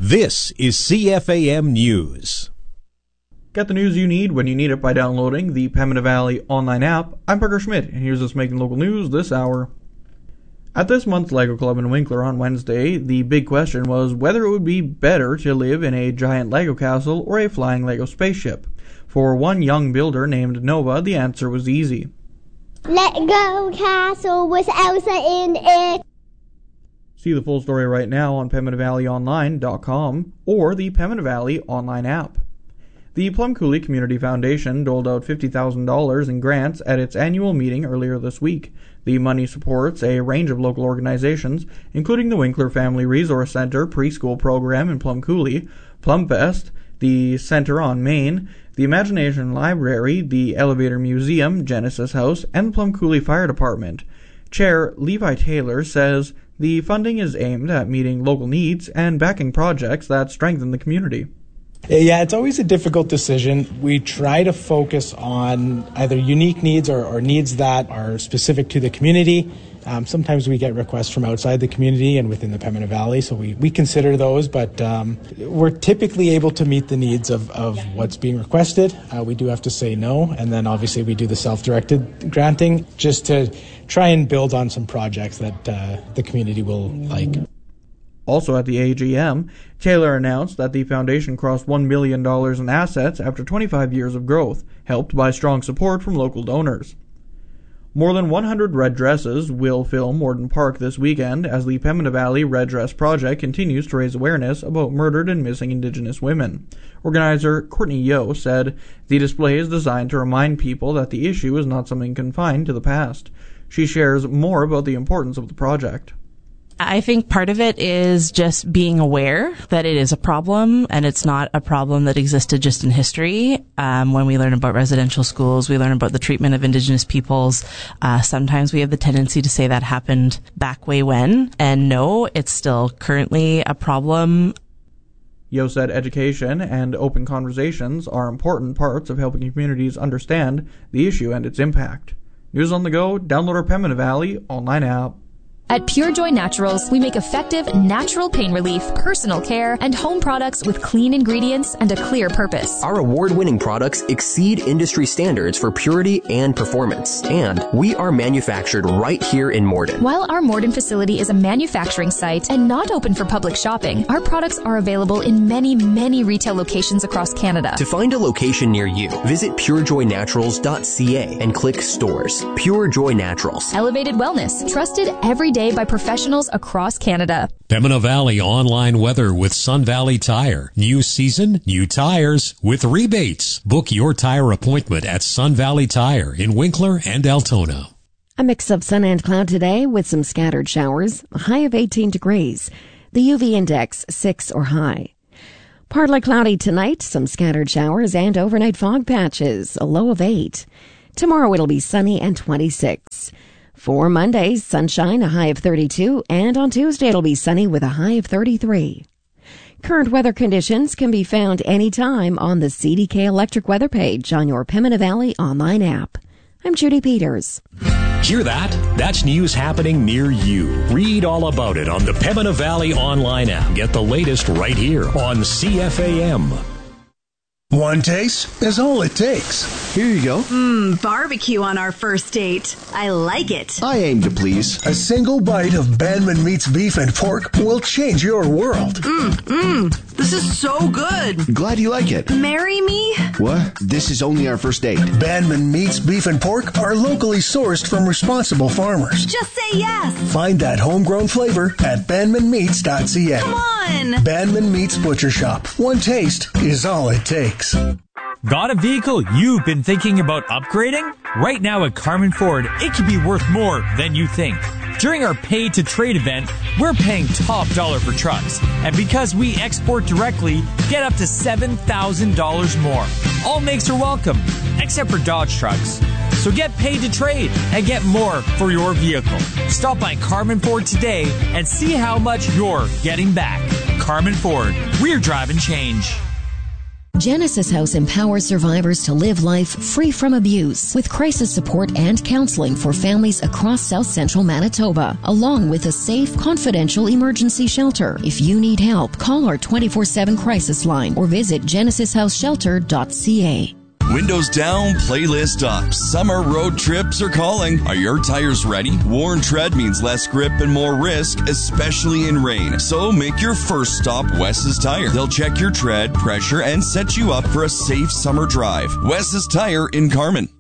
This is CFAM News. Get the news you need when you need it by downloading the Pembina Valley online app. I'm Parker Schmidt, and here's what's making local news this hour. At this month's LEGO Club in Winkler on Wednesday, the big question was whether it would be better to live in a giant LEGO castle or a flying LEGO spaceship. For one young builder named Nova, the answer was easy. LEGO castle with Elsa in it. See the full story right now on PembinaValleyOnline.com or the Pembina Valley online app. The Plum Coulee Community Foundation doled out $50,000 in grants at its annual meeting earlier this week. The money supports a range of local organizations, including the Winkler Family Resource Center preschool program in Plum Coulee, Plumfest, the Center on Main, the Imagination Library, the Elevator Museum, Genesis House, and the Plum Coulee Fire Department. Chair Levi Taylor says the funding is aimed at meeting local needs and backing projects that strengthen the community. Yeah, it's always a difficult decision. We try to focus on either unique needs or needs that are specific to the community. Sometimes we get requests from outside the community and within the Pembina Valley, so we consider those, but we're typically able to meet the needs of what's being requested. We do have to say no, and then obviously we do the self-directed granting just to try and build on some projects that the community will like. Also at the AGM, Taylor announced that the foundation crossed $1 million in assets after 25 years of growth, helped by strong support from local donors. More than 100 red dresses will fill Morden Park this weekend as the Pembina Valley Red Dress Project continues to raise awareness about murdered and missing Indigenous women. Organizer Courtney Yeo said the display is designed to remind people that the issue is not something confined to the past. She shares more about the importance of the project. I think part of it is just being aware that it is a problem, and it's not a problem that existed just in history. When we learn about residential schools, we learn about the treatment of Indigenous peoples. Sometimes we have the tendency to say that happened back way when, and no, it's still currently a problem. Yeo said education and open conversations are important parts of helping communities understand the issue and its impact. News on the go, download our Pembina Valley online app. At Pure Joy Naturals, we make effective, natural pain relief, personal care, and home products with clean ingredients and a clear purpose. Our award-winning products exceed industry standards for purity and performance, and we are manufactured right here in Morden. While our Morden facility is a manufacturing site and not open for public shopping, our products are available in many, many retail locations across Canada. To find a location near you, visit purejoynaturals.ca and click Stores. Pure Joy Naturals. Elevated wellness, trusted every day by professionals across Canada. Pembina Valley online weather with Sun Valley Tire. New season, new tires with rebates. Book your tire appointment at Sun Valley Tire in Winkler and Altona. A mix of sun and cloud today with some scattered showers, a high of 18 degrees. The UV index 6 or high. Partly cloudy tonight, some scattered showers and overnight fog patches, a low of 8. Tomorrow it'll be sunny and 26. For Monday, sunshine, a high of 32, and on Tuesday it'll be sunny with a high of 33. Current weather conditions can be found anytime on the CDK Electric weather page on your Pembina Valley online app. I'm Judy Peters. Hear that? That's news happening near you. Read all about it on the Pembina Valley online app. Get the latest right here on CFAM. One taste is all it takes. Here you go. Barbecue on our first date. I like it. I aim to please. A single bite of Banman Meats beef and pork will change your world. This is so good. Glad you like it. Marry me? What? This is only our first date. Banman Meats beef and pork are locally sourced from responsible farmers. Just say yes. Find that homegrown flavor at banmanmeats.ca. Come on. Banman Meats Butcher Shop. One taste is all it takes. Got a vehicle you've been thinking about upgrading? Right now at Carmen Ford, it could be worth more than you think. During our Pay to Trade event, we're paying top dollar for trucks. And because we export directly, get up to $7,000 more. All makes are welcome, except for Dodge trucks. So get paid to trade and get more for your vehicle. Stop by Carmen Ford today and see how much you're getting back. Carmen Ford, we're driving change. Genesis House empowers survivors to live life free from abuse with crisis support and counseling for families across South Central Manitoba, along with a safe, confidential emergency shelter. If you need help, call our 24/7 crisis line or visit genesishouseshelter.ca. Windows down, playlist up. Summer road trips are calling. Are your tires ready? Worn tread means less grip and more risk, especially in rain. So make your first stop Wes's Tire. They'll check your tread, pressure, and set you up for a safe summer drive. Wes's Tire in Carman.